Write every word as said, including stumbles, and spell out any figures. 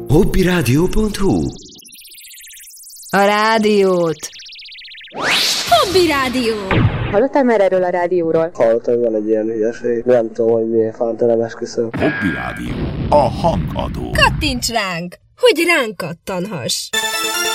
hobbiradio pont hu. A rádiót. Hobby Rádió. Hallottál már erről a rádióról? Hallottam, hogy van egy ilyen hülyeség. Nem tudom, hogy miért fánta nem esküszöm. Hobby Rádió. A hangadó. Kattints ránk, hogy ránk kattanhass.